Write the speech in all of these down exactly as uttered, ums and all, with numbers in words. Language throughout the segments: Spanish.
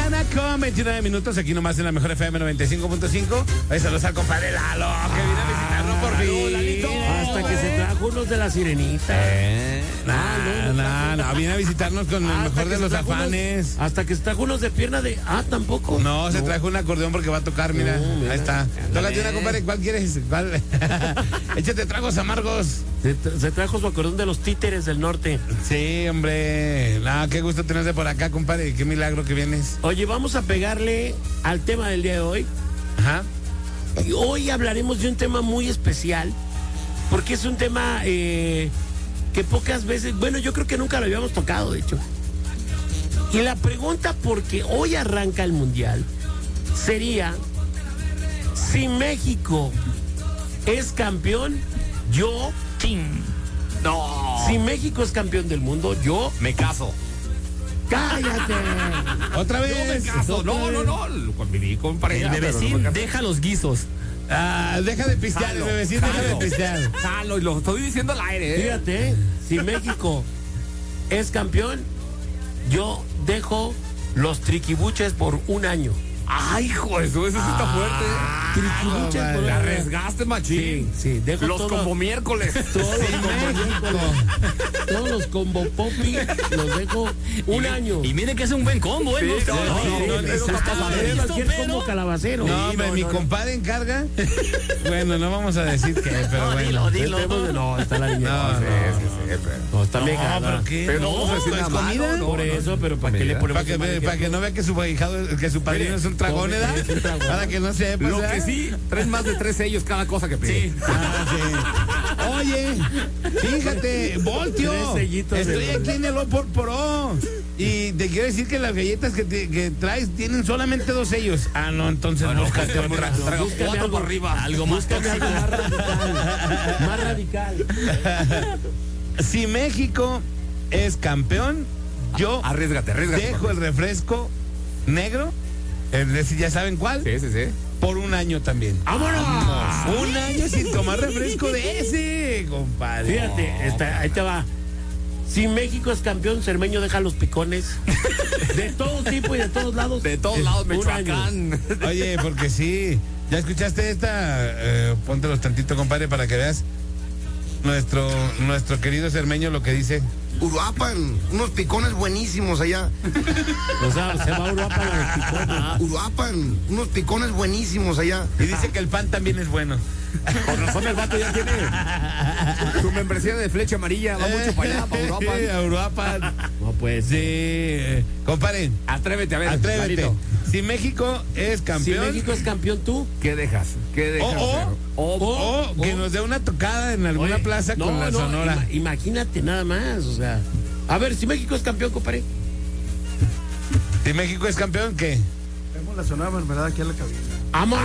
mañana con veintinueve minutos, aquí nomás en la mejor F M noventa y cinco punto cinco. Ahí saludos al compadre Lalo, que viene a visitarnos por fin. Hasta que se trajo unos de la sirenita. Eh, no, no, no, viene a visitarnos con el mejor de los afanes. Unos, hasta que se trajo unos de pierna de... Ah, tampoco. No, se trajo un acordeón porque va a tocar, mira. No, mira. Ahí está. Tócate una, compadre, ¿cuál quieres? ¿Cuál? Échate tragos amargos. Se, tra se trajo su acordeón de los títeres del norte. Sí, hombre. No, qué gusto tenerte por acá, compadre. Qué milagro que vienes. Oye, vamos a pegarle al tema del día de hoy. Ajá. Y hoy hablaremos de un tema muy especial, porque es un tema eh, que pocas veces, bueno, yo creo que nunca lo habíamos tocado, de hecho. Y la pregunta, porque hoy arranca el Mundial, sería: si México es campeón, yo... No. Si México es campeón del mundo, yo... Me caso. ¡Cállate! ¿Otra vez? Yo me caso. No, no, no. Conviví con pareja. El bebecín no deja los guisos. Ah, deja de pistear, el bebecín deja de pistear. Jalo, y lo estoy diciendo al aire, ¿eh? Fíjate, si México es campeón, yo dejo los triquibuches por un año. Ay, hijo, eso, eso sí está fuerte. Triquibuches no, por un La año. arriesgaste, machín. Sí, sí, dejo Los todo- como miércoles. Todos los combo miércoles, todos los combo popi los dejo un año. Y mire que es un buen combo, ¿eh? Sí, No, no, no, no, sí, no, sí, no, sí, no, está no, listo, Cualquier pero- combo calabacero. No, Sí, hombre, no, mi no, compadre encarga. Bueno, no vamos a decir qué, pero No, bueno. dilo, dilo. no. No, está la niña. No, No, no, no, está bien No, ganada. pero qué. Pero no, No, vamos a decir ¿es nada comida? malo, no, Por no. eso, pero ¿para qué le Comida. ponemos Para que, el mal ve- para que no vea que su ahijado, que su padrino es un tragón, ¿verdad? es un tragón. Para que no sepa. Lo que sí, traen más de tres sellos cada cosa que pide. Sí. Ah, sí. Oye, fíjate, Voltio. Tres sellitos Estoy de- aquí en el O por Pro. Y te quiero decir que las galletas que, te- que traes tienen solamente dos sellos. Ah, no, entonces búscate otra. Traigo Búscame cuatro algo- por arriba. Algo más Búscame algo tóxico. más radical. Más radical. Si México es campeón, yo Arriesgate, arriesgate. dejo el refresco negro, es decir, ya saben cuál, Sí, sí, sí. por un año también. ¡Vámonos! Un año sin tomar refresco de ese, compadre. Fíjate, esta- ahí te va. Si México es campeón, Cermeño deja los picones de todo tipo y de todos lados. De todos lados, Un Michoacán. Oye, porque sí. ¿Ya escuchaste esta? Eh, póntelos tantito, compadre, para que veas nuestro, nuestro querido Cermeño lo que dice. Uruapan, unos picones buenísimos allá. O sea, se va a Europa para los picones. Uruapan, unos picones buenísimos allá. Y dice que el pan también es bueno. Con razón el vato ya tiene su membresía de flecha amarilla. Va mucho para allá, para Europa. Sí, a Uruapan. No, pues. Sí. eh, Compadre, Atrévete, a ver. atrévete. Marito. Si México es Si campeón, México es campeón, tú. ¿Qué dejas? ¿Qué dejas? O- o- Fer? O- o o- que o- nos dé una tocada en alguna Oye, plaza no, con la no, Sonora. ima- imagínate nada más, o sea. A ver, si México es campeón, compadre. Si México es campeón, ¿qué? Tenemos la Sonora Mermelada aquí en la cabina. ¡Vámonos!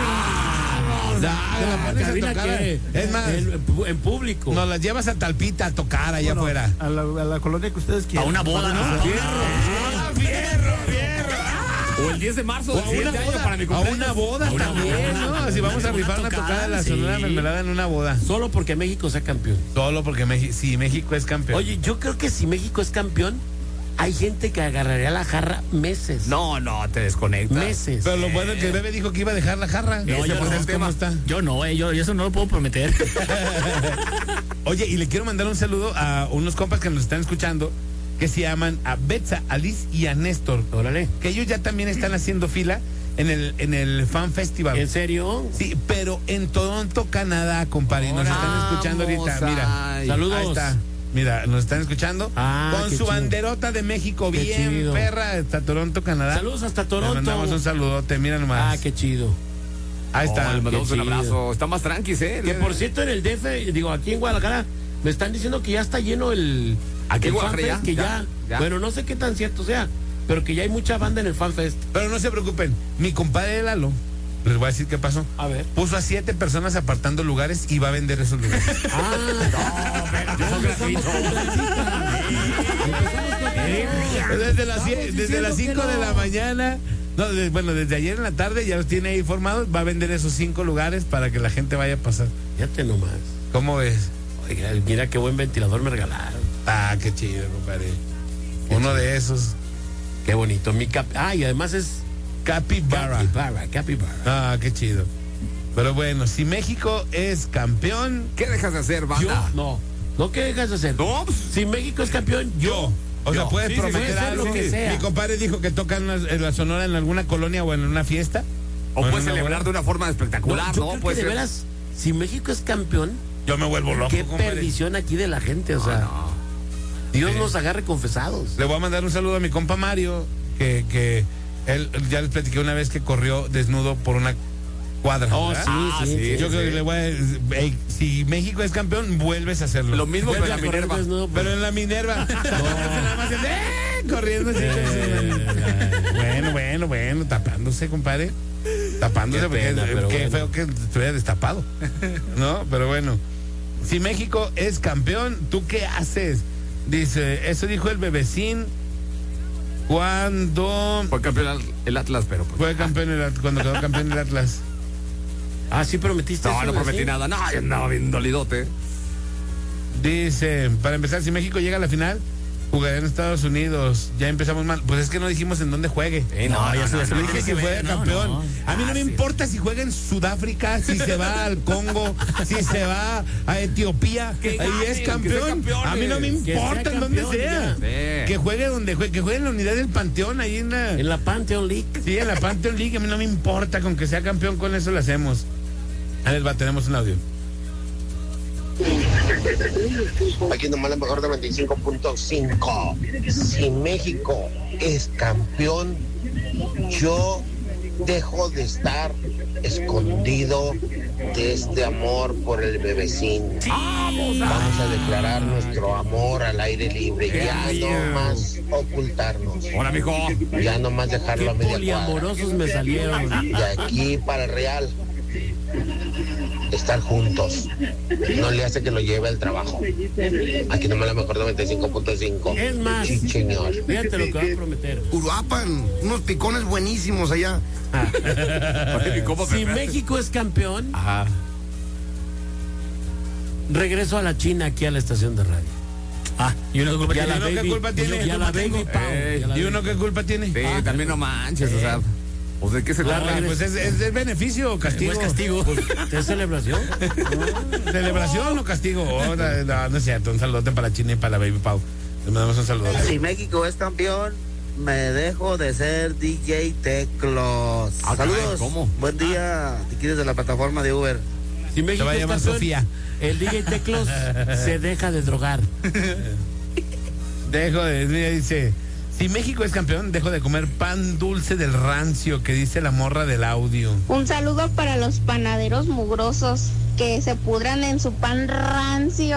Ah, que la pones a ¿Cabina tocar. qué? Es más, En, en público. nos las llevas a Talpita a tocar allá Bueno, afuera. A la, a la colonia que ustedes A quieran. una boda, ¿no? ¡Ah, fierro, fierro! O el diez de marzo O del a siguiente una año boda, para mi a cumpleaños. una boda A una también, boda. ¿no? Si vamos a Una rifar una tocada, tocada de la sí. Sonora Mermelada en una boda. Solo porque México sea campeón. Solo porque Meji- si México es campeón. Oye, yo creo que si México es campeón, hay gente que agarraría la jarra meses. No, no, te desconectas. Meses. Pero lo bueno es que el bebé dijo que iba a dejar la jarra. No, Ese yo pues no. es cómo está. Yo no, eh, yo, yo eso no lo puedo prometer. Oye, y le quiero mandar un saludo a unos compas que nos están escuchando, que se llaman a Betsa, Alice y a Néstor. Órale. Que ellos ya también están haciendo fila en el, en el Fan Festival. ¿En serio? Sí, pero en Toronto, Canadá, compadre. Nos están escuchando ahorita. Vamos, Mira, ay. Saludos. ahí está. Mira, nos están escuchando. Ah, con qué su chido. banderota de México, Qué bien chido. perra, hasta Toronto, Canadá. Saludos hasta Le Toronto. mandamos un saludote, mira nomás. Ah, qué chido. Ahí está. Oh, le mandamos Qué un chido. abrazo. Está más tranqui, ¿eh? Que por cierto, en el D F, digo, aquí en Guadalajara, me están diciendo que ya está lleno el. ¿Aquí en el Guadalajara FanFest, ya? que ya, Ya, ya. Bueno, no sé qué tan cierto sea, pero que ya hay mucha banda en el FanFest. Pero no se preocupen, mi compadre Lalo, les voy a decir qué pasó. A ver. Puso a siete personas apartando lugares y va a vender esos lugares. Ah, no, espérate, son gratuitos. Desde las, cien- desde diciendo las que cinco de no. la mañana, no, de- bueno, desde ayer en la tarde ya los tiene ahí formados, va a vender esos cinco lugares para que la gente vaya a pasar. Fíjate nomás. ¿Cómo ves? Oiga, mira qué buen ventilador me regalaron. Ah, qué chido, compadre. Uno de esos. Qué bonito. Mi cap ah, y además es Capibara. Capibara, capibara. Ah, qué chido. Pero bueno, si México es campeón, ¿Qué dejas de hacer, Yo, banda? no. ¿No qué dejas de hacer? No, pues, Si México es campeón, yo. O sea, Yo. puedes Sí, sí, prometer puede ser algo. lo que sea. Mi compadre dijo que tocan en la, en la Sonora en alguna colonia o en una fiesta. o en puedes una celebrar boda. de una forma No, espectacular, yo ¿no? creo Puede que de ser. veras, si México es campeón, Yo me vuelvo loco, qué compadre. perdición aquí de la gente, o sea, No, Dios Sí. nos agarre confesados. Le voy a mandar un saludo a mi compa Mario, que, que él ya les platiqué una vez que corrió desnudo por una cuadra. Oh, ¿verdad? sí, Ah, sí, sí. sí. Yo creo que le voy a ey, si México es campeón, vuelves a hacerlo. Lo mismo Vuelve que a la correr Minerva. desnudo, Pero en la Minerva. Nada más el, ¡eh! Corriendo así. Bueno, bueno, bueno, tapándose, compadre. Tapándose, Qué pena, porque pero qué bueno. feo que estuviera destapado. ¿No? Pero bueno. Si México es campeón, ¿tú qué haces? Dice, eso dijo el bebecín cuando Fue campeón el Atlas, pero pues. fue campeón el At- cuando quedó campeón el Atlas. Ah, sí prometiste No, eso, no prometí ¿sí? nada. No, yo andaba bien dolidote. Dice, para empezar, si México llega a la final, jugará en Estados Unidos. Ya empezamos mal. Pues es que no dijimos en dónde juegue. Eh, no, ya se Le dije que fuera No, campeón. no. A mí no me importa si juega en Sudáfrica, si se va al Congo, si se va a Etiopía. Que Ahí ganen, es que campeón. sean campeones. A mí no me Que sea importa en donde campeón, sea. ya. Sí. Que juegue donde juegue, que juegue en la unidad del Panteón, ahí en la. En la Pantheon League. Sí, en la Pantheon League. A mí no me importa, con que sea campeón, con eso lo hacemos. A ver, va, tenemos un audio. Aquí nomás la mejor noventa y cinco punto cinco. Si México es campeón, yo dejo de estar escondido de este amor por el bebecín. Vamos a declarar nuestro amor al aire libre. Ya no más ocultarnos. Hola, mijo. Ya no más dejarlo a Qué media cuadra. poliamorosos me salieron. De aquí para el Real, estar juntos. No le hace que lo lleve al trabajo. Aquí nomás la mejor noventa y cinco punto cinco. Es más, Sí, señor. fíjate lo que va a prometer. Uruapan, unos picones buenísimos allá. Oye, ¿y cómo Si me- México es campeón, Ajá. regreso a la China aquí a la estación de radio. Ah, y uno culpa Y a tiene. la ¿qué baby, culpa tiene? y a la baby Pau. Eh, y a la ¿Y baby uno qué culpa tiene? Sí, Ah, también no manches, o sea. O sea, ¿qué se La trata? Ay, pues es, es, es beneficio o castigo. No es castigo. ¿Es celebración? ¿Celebración o castigo? Oh, no, no, no es cierto. Un saludote para la China y para la Baby Pau. Le mandamos un saludo. Si México es campeón, me dejo de ser D J Teclos. Ah, caray, Saludos. ¿cómo? Buen día. Te quieres de la plataforma de Uber. Si México va a es llamar campeón, Sofía. el D J Teclos se deja de drogar. Dejo de, mira, dice, si México es campeón, dejo de comer pan dulce del rancio que dice la morra del audio. Un saludo para los panaderos mugrosos que se pudran en su pan rancio.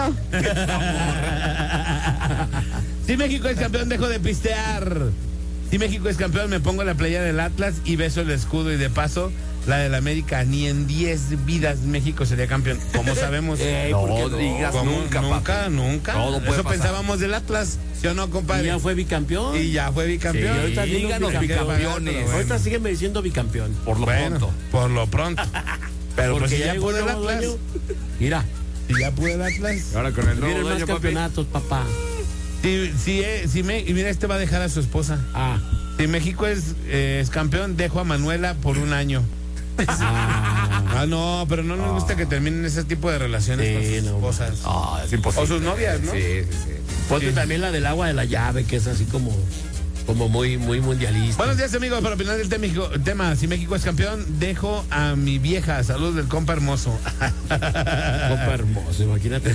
Si México es campeón, dejo de pistear. Si México es campeón, me pongo la playa del Atlas y beso el escudo y de paso la del América. Ni en diez vidas México sería campeón. ¿Cómo sabemos? Ey, No ¿por qué no? digas ¿Cómo? nunca, nunca, papi. nunca. Todo puede Eso pasar. pensábamos del Atlas, ¿sí o no, Y compadre? ya fue bicampeón. Y ya fue bicampeón. Y ahorita dinos díganos bicampeón. bicampeones. Ahorita sígueme diciendo bicampeón. Por lo Bueno, pronto. por lo pronto. Pero Porque pues si ya llegó pudo el nuevo Atlas. dueño. Mira, Si ya pudo el Atlas. Ahora con el nuevo vienen más dueño, papi. campeonatos, papá. Si, si, eh, si me, y mira, este va a dejar a su esposa. Ah. Si México es, eh, es campeón, dejo a Manuela por un año. Ah, no, pero no nos gusta que terminen ese tipo de relaciones Sí, con sus no, esposas. Ah, es imposible. O sus novias, ¿no? Sí, sí, sí. Ponte Sí. también la del agua de la llave, que es así como, como muy, muy mundialista. Buenos días, amigos. Para opinar del tema, tema, si México es campeón, dejo a mi vieja. Saludos del compa hermoso. Compa hermoso, imagínate.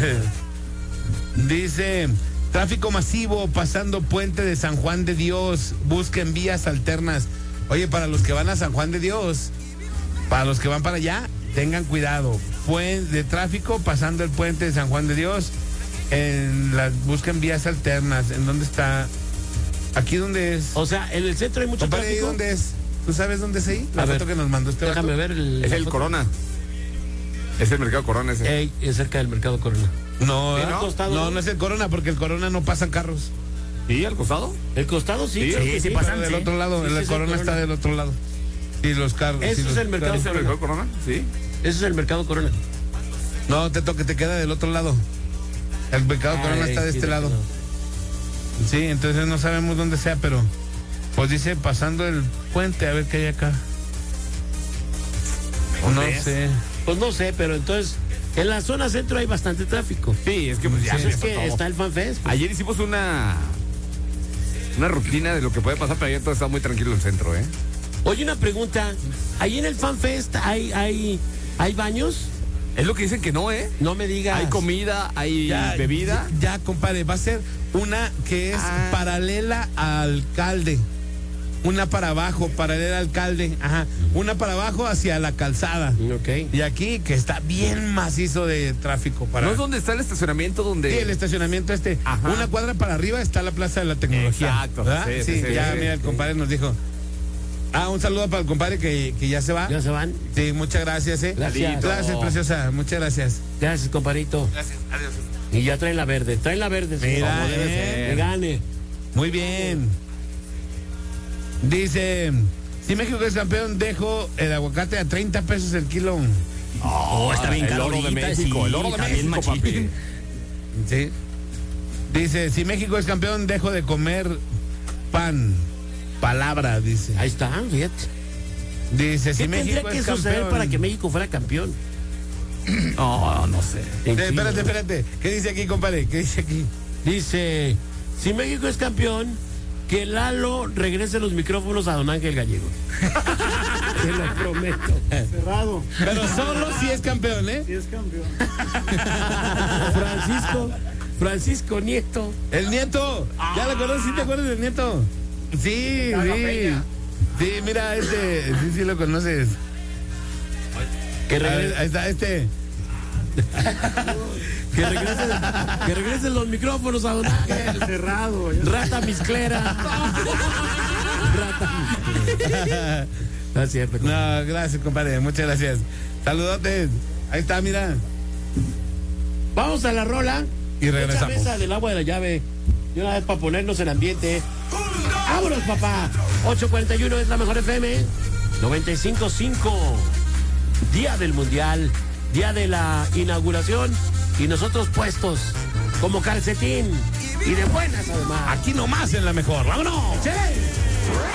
Dice, tráfico masivo pasando puente de San Juan de Dios. Busquen vías alternas. Oye, para los que van a San Juan de Dios, para los que van para allá, tengan cuidado. Puente de tráfico pasando el puente de San Juan de Dios. En las, busquen vías alternas. ¿En dónde está? ¿Aquí dónde es? O sea, en el centro hay mucho Compadre, ¿ahí tráfico. dónde es? ¿Tú sabes dónde es ahí? La A foto ver, que nos mandó este Déjame vato. ver el. Es la el foto. Corona. Es el mercado Corona ese. Ey, es cerca del mercado Corona. No, ¿Sí, ¿eh? no? Costado, no, no es el Corona porque el Corona no pasan carros. ¿Y al costado? El costado sí. Sí, claro sí, que sí Pero pasan, del sí. otro lado, Sí, el sí, es el Corona está Corona. del otro lado. Y los carros. Eso y es los el mercado ¿Es el mercado Corona? Sí. Ese es el mercado Corona. No, te toque, te queda del otro lado. El mercado Corona Ay, está de sí, este de lado. este Sí, entonces no sabemos dónde sea, pero Pues dice pasando el puente, a ver qué hay acá. No ¿Ves? sé. Pues no sé, pero entonces en la zona centro hay bastante tráfico. Sí, es que pues ya Pues es empezó que todo. está el FanFest. pues. Ayer hicimos una una rutina de lo que puede pasar, pero ayer todo está muy tranquilo en el centro, ¿eh? Oye, una pregunta. ¿Ahí en el FanFest hay, hay, hay baños? Es lo que dicen que no, ¿eh? No me digas. Hay comida, hay Ya, bebida. Ya, ya, compadre, va a ser una que es Ah. paralela al alcalde. Una para abajo, paralela al alcalde. Ajá. Una para abajo hacia la calzada. Ok. Y aquí, que está bien macizo de tráfico para. ¿No es donde está el estacionamiento donde Sí, el estacionamiento este. Ajá. Una cuadra para arriba está la Plaza de la Tecnología. Exacto, ¿verdad? sí, Sí, sí, sí, ya, sí, mira, el sí. compadre nos dijo. Ah, un saludo para el compadre que, que ya se va. ¿Ya se van? Sí, muchas gracias, eh. Gracias. Gracias, preciosa. Muchas gracias. Gracias, compadrito. Gracias, adiós. Y ya traen la verde. Traen la verde. sí. Mira, Como debe eh. ser. Que gane. Muy bien. Dice, si México es campeón, dejo el aguacate a treinta pesos el kilo. Oh, está bien el caro oro de ahorita, México, sí, el oro de está bien México, machín. papi. Sí. Dice, si México es campeón, dejo de comer pan. Palabra, dice. Ahí está, fíjate. Dice, si ¿Qué México tendría que es suceder campeón. para que México fuera campeón? No, no sé. Eh, espérate, espérate. ¿Qué dice aquí, compadre? ¿Qué dice aquí? Dice, si México es campeón, que Lalo regrese los micrófonos a Don Ángel Gallego. Te lo prometo. Cerrado. Pero solo si es campeón, ¿eh? Sí es campeón. Francisco, Francisco Nieto. El nieto. ¿Ya lo conoces? ¿Sí te acuerdas del nieto? Sí, sí. Sí, mira, este. Sí, sí lo conoces. Que Ahí, regrese, ahí está este. que regrese, que regresen los micrófonos a Don Ángel. Cerrado. ya. Rata misclera. Rata misclera. No es cierto. No, gracias, compadre. Muchas gracias. Saludotes. Ahí está, mira. Vamos a la rola. Y regresamos. Esa mesa del agua de la llave. Y una vez para ponernos en ambiente. ¡Vámonos, papá! ocho cuarenta y uno es la mejor F M. noventa y cinco punto cinco. Día del Mundial. Día de la inauguración. Y nosotros puestos como calcetín. Y de buenas, además. Aquí nomás en la mejor. ¡Vámonos! ¡Sí!